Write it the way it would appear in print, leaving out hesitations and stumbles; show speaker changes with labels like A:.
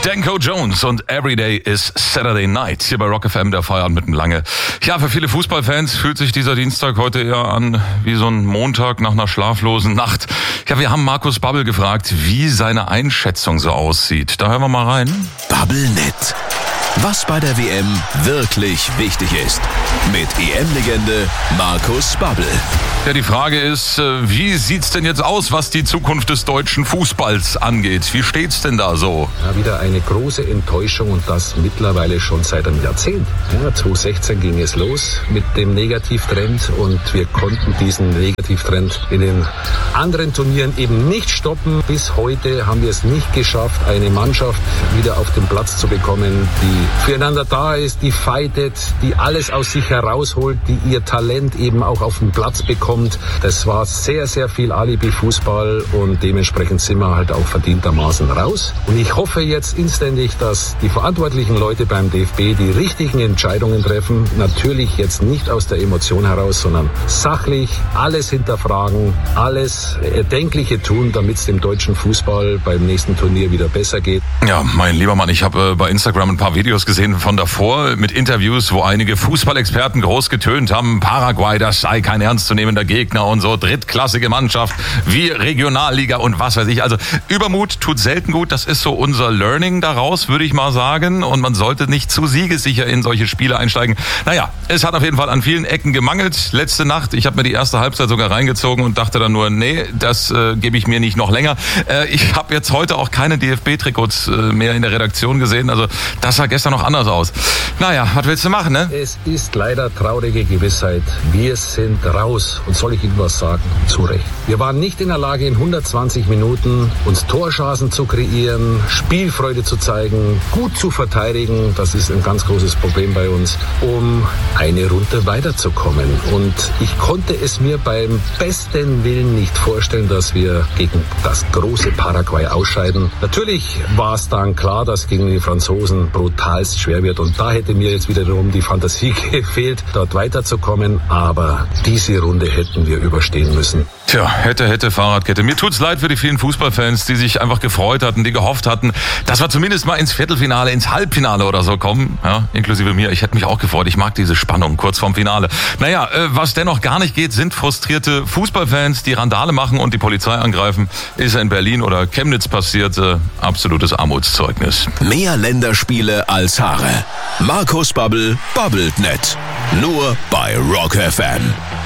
A: Danko Jones und Everyday is Saturday Night. Hier bei Rock FM, der Feierabend mit dem Lange. Ja, für viele Fußballfans fühlt sich dieser Dienstag heute eher an wie so ein Montag nach einer schlaflosen Nacht. Ja, wir haben Markus Babbel gefragt, wie seine Einschätzung so aussieht. Da hören wir mal rein.
B: Babbelnet. Was bei der WM wirklich wichtig ist. Mit EM-Legende Markus Babbel.
A: Ja, die Frage ist, wie sieht's denn jetzt aus, was die Zukunft des deutschen Fußballs angeht? Wie steht's denn da so?
C: Ja, wieder eine große Enttäuschung und das mittlerweile schon seit einem Jahrzehnt. Ja, 2016 ging es los mit dem Negativtrend und wir konnten diesen Negativtrend in den anderen Turnieren eben nicht stoppen. Bis heute haben wir es nicht geschafft, eine Mannschaft wieder auf den Platz zu bekommen, die füreinander da ist, die fightet, die alles aus sich herausholt, die ihr Talent eben auch auf den Platz bekommt. Das war sehr, sehr viel Alibi-Fußball und dementsprechend sind wir halt auch verdientermaßen raus. Und ich hoffe jetzt inständig, dass die verantwortlichen Leute beim DFB die richtigen Entscheidungen treffen. Natürlich jetzt nicht aus der Emotion heraus, sondern sachlich alles hinterfragen, alles Erdenkliche tun, damit es dem deutschen Fußball beim nächsten Turnier wieder besser geht.
A: Ja, mein lieber Mann, ich habe bei Instagram ein paar Videos gesehen von davor mit Interviews, wo einige Fußballexperten groß getönt haben, Paraguay, das sei kein ernstzunehmender Gegner und so, drittklassige Mannschaft, wie Regionalliga und was weiß ich. Also Übermut tut selten gut, das ist so unser Learning daraus, würde ich mal sagen. Und man sollte nicht zu siegessicher in solche Spiele einsteigen. Naja, es hat auf jeden Fall an vielen Ecken gemangelt. Letzte Nacht, ich habe mir die erste Halbzeit sogar reingezogen und dachte dann nur, nee, das gebe ich mir nicht noch länger. Ich habe jetzt heute auch keine DFB-Trikots mehr in der Redaktion gesehen. Also das sah gestern noch anders aus. Naja, was willst du machen, ne?
C: Es ist leider traurige Gewissheit. Wir sind raus. Und soll ich Ihnen was sagen? Zu Recht. Wir waren nicht in der Lage, in 120 Minuten uns Torchancen zu kreieren, Spielfreude zu zeigen, gut zu verteidigen. Das ist ein ganz großes Problem bei uns, um eine Runde weiterzukommen. Und ich konnte es mir beim besten Willen nicht vorstellen, dass wir gegen das große Paraguay ausscheiden. Natürlich war es dann klar, dass gegen die Franzosen brutalst schwer wird. Und da hätte mir jetzt wiederum die Fantasie gefehlt, dort weiterzukommen. Aber diese Runde hätten wir überstehen müssen.
A: Tja, hätte Fahrradkette. Mir tut's leid für die vielen Fußballfans, die sich einfach gefreut hatten, die gehofft hatten, dass wir zumindest mal ins Viertelfinale, ins Halbfinale oder so kommen. Ja, inklusive mir. Ich hätte mich auch gefreut. Ich mag diese Spannung kurz vorm Finale. Naja, was dennoch gar nicht geht, sind frustrierte Fußballfans, die Randale machen und die Polizei angreifen. Ist in Berlin oder Chemnitz passiert. Absolutes Armutszeugnis.
B: Mehr Länderspiele als Haare. Markus Babbel babbelt net. Nur bei Rock FM.